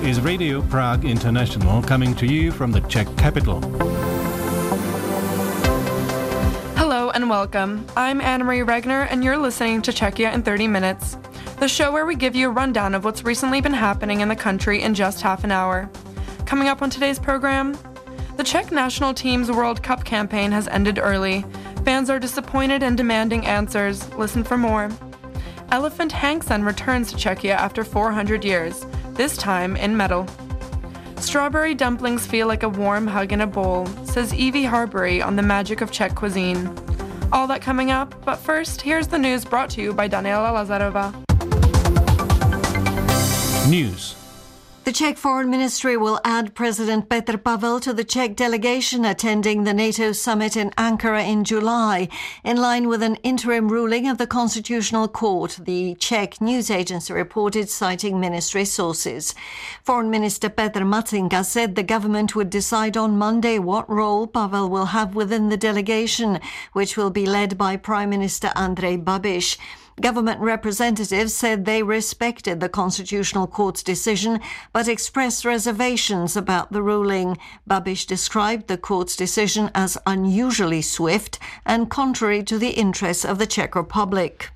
is Radio Prague International, coming to you from the Czech capital. Hello and welcome. I'm Anna-Marie Regner and you're listening to Czechia in 30 Minutes, the show where we give you a rundown of what's recently been happening in the country in just half an hour. Coming up on today's program, the Czech national team's World Cup campaign has ended early. Fans are disappointed and demanding answers. Listen for more. Elephant Hanksen returns to Czechia after 400 years, this time in metal. Strawberry dumplings feel like a warm hug in a bowl, says Evie Harbury on the magic of Czech cuisine. All that coming up, but first, here's the news brought to you by Daniela Lazarova. News. The Czech Foreign Ministry will add President Petr Pavel to the Czech delegation attending the NATO summit in Ankara in July, in line with an interim ruling of the Constitutional Court, the Czech news agency reported, citing ministry sources. Foreign Minister Petr Matsinka said the government would decide on Monday what role Pavel will have within the delegation, which will be led by Prime Minister Andrej Babiš. Government representatives said they respected the Constitutional Court's decision, but expressed reservations about the ruling. Babiš described the court's decision as unusually swift and contrary to the interests of the Czech Republic.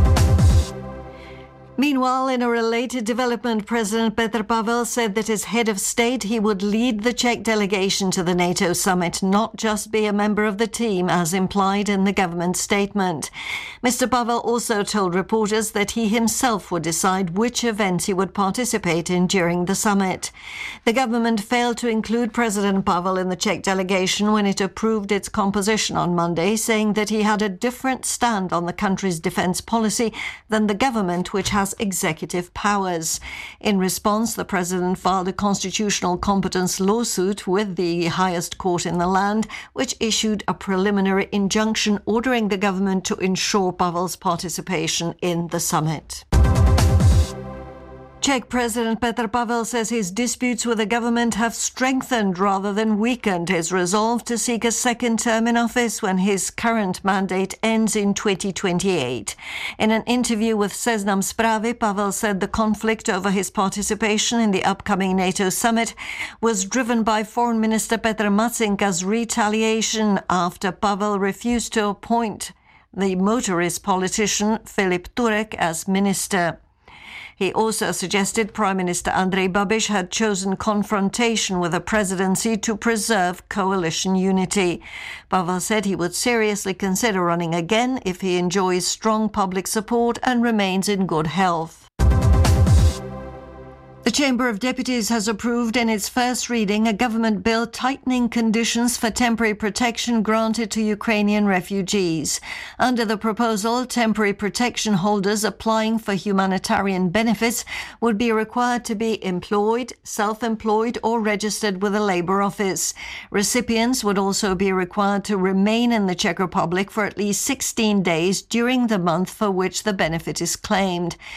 Meanwhile, in a related development, President Petr Pavel said that as head of state, he would lead the Czech delegation to the NATO summit, not just be a member of the team, as implied in the government statement. Mr. Pavel also told reporters that he himself would decide which events he would participate in during the summit. The government failed to include President Pavel in the Czech delegation when it approved its composition on Monday, saying that he had a different stand on the country's defence policy than the government, which has executive powers. In response, the president filed a constitutional competence lawsuit with the highest court in the land, which issued a preliminary injunction ordering the government to ensure Pavel's participation in the summit. Czech President Petr Pavel says his disputes with the government have strengthened rather than weakened his resolve to seek a second term in office when his current mandate ends in 2028. In an interview with Seznam Zprávy, Pavel said the conflict over his participation in the upcoming NATO summit was driven by Foreign Minister Petr Matsinka's retaliation after Pavel refused to appoint the motorist politician Filip Turek as minister. He also suggested Prime Minister Andrej Babiš had chosen confrontation with the presidency to preserve coalition unity. Pavel said he would seriously consider running again if he enjoys strong public support and remains in good health. The Chamber of Deputies has approved in its first reading a government bill tightening conditions for temporary protection granted to Ukrainian refugees. Under the proposal, temporary protection holders applying for humanitarian benefits would be required to be employed, self-employed or registered with a labour office. Recipients would also be required to remain in the Czech Republic for at least 16 days during the month for which the benefit is claimed.